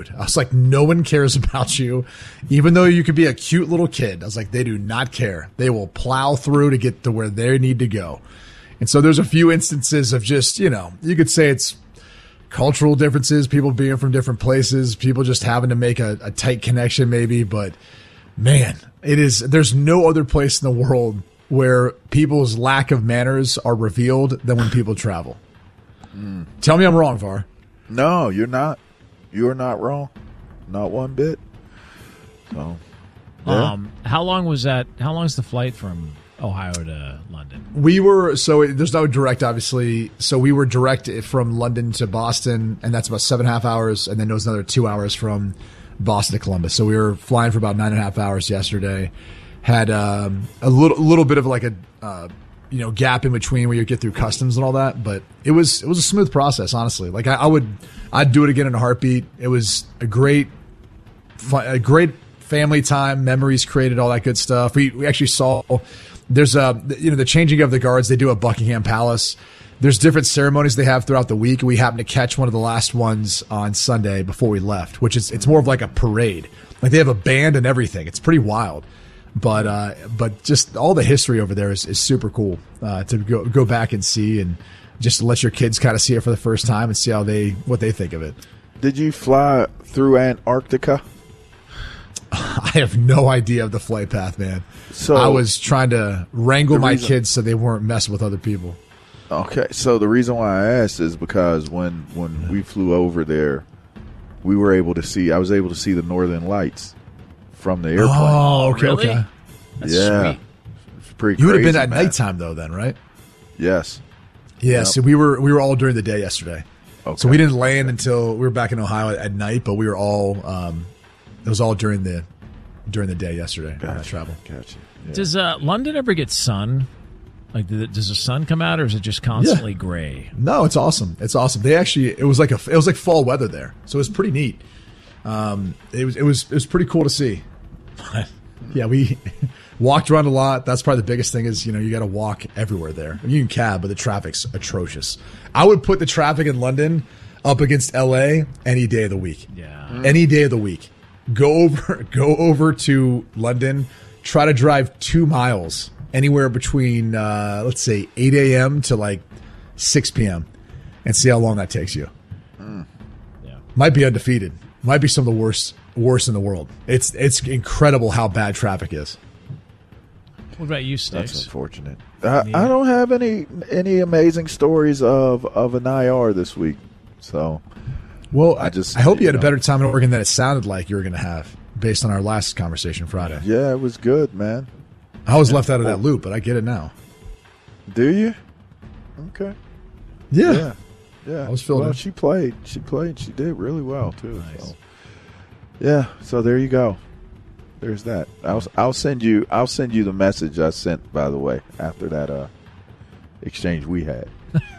dude. I was like, no one cares about you. Even though you could be a cute little kid, I was like, they do not care. They will plow through to get to where they need to go. And so there's a few instances of just, you could say it's cultural differences, people being from different places, people just having to make a tight connection maybe. But man, there's no other place in the world where people's lack of manners are revealed than when people travel. Tell me I'm wrong, Var. No, you're not. You're not wrong. Not one bit. So, yeah. How long was that? How long is the flight from Ohio to London? There's no direct, obviously. So we were direct from London to Boston, and that's about 7.5 hours. And then there was another 2 hours from Boston to Columbus. So we were flying for about 9.5 hours yesterday. Had a little bit of like a gap in between where you get through customs and all that, but it was a smooth process, honestly. Like I'd do it again in a heartbeat. It was a great family time, memories created, all that good stuff. We actually saw there's the changing of the guards they do at Buckingham Palace. There's different ceremonies they have throughout the week. We happened to catch one of the last ones on Sunday before we left, which it's more of like a parade. Like they have a band and everything. It's pretty wild. But just all the history over there is super cool to go back and see, and just to let your kids kind of see it for the first time and see what they think of it. Did you fly through Antarctica? I have no idea of the flight path, man. So I was trying to wrangle my kids so they weren't messing with other people. Okay, so the reason why I asked is because when we flew over there, I was able to see the Northern Lights from the airplane. Oh, okay, really? okay. That's sweet. It's pretty You would crazy, have been at man. nighttime though, then, right? Yes. Yeah. Yep. So we were all during the day yesterday. Okay. So we didn't land until we were back in Ohio at night, but we were all it was all during the day yesterday on that travel. Gotcha. Yeah. Does London ever get sun? Like, does the sun come out, or is it just constantly gray? No, it's awesome. It's awesome. It was like fall weather there, so it was pretty neat. It was pretty cool to see. Yeah, we walked around a lot. That's probably the biggest thing is, you got to walk everywhere there. You can cab, but the traffic's atrocious. I would put the traffic in London up against LA any day of the week. Yeah. Any day of the week. Go over to London, try to drive 2 miles anywhere between, let's say 8 a.m. to like 6 p.m. and see how long that takes you. Yeah. Might be undefeated. Might be some of the worst in the world. It's incredible how bad traffic is. What about you, Sticks? That's unfortunate. I don't have any amazing stories of an IR this week. So, well, I hope you had a better time in Oregon than it sounded like you were going to have based on our last conversation Friday. Yeah, it was good, man. I was left out of that loop, but I get it now. Do you? Okay. Yeah. Yeah. I was feeling it. She played. She did really well too. Nice. So. Yeah. So there you go. There's that. I'll send you the message I sent, by the way, after that exchange we had.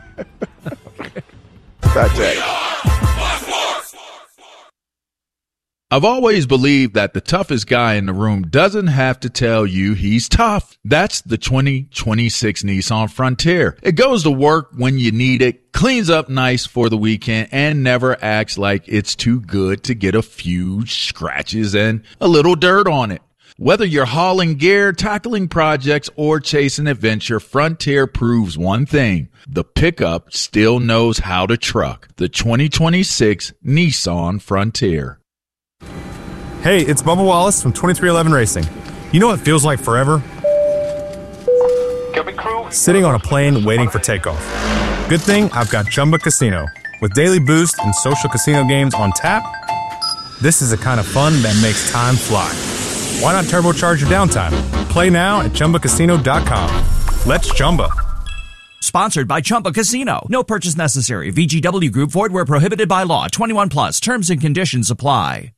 Fact check. I've always believed that the toughest guy in the room doesn't have to tell you he's tough. That's the 2026 Nissan Frontier. It goes to work when you need it, cleans up nice for the weekend, and never acts like it's too good to get a few scratches and a little dirt on it. Whether you're hauling gear, tackling projects, or chasing adventure, Frontier proves one thing. The pickup still knows how to truck. The 2026 Nissan Frontier. Hey, it's Bubba Wallace from 2311 Racing. You know what feels like forever? Sitting on a plane waiting for takeoff. Good thing I've got Chumba Casino. With daily boost and social casino games on tap, this is the kind of fun that makes time fly. Why not turbocharge your downtime? Play now at ChumbaCasino.com. Let's Chumba. Sponsored by Chumba Casino. No purchase necessary. VGW Group. Void where prohibited by law. 21 plus. Terms and conditions apply.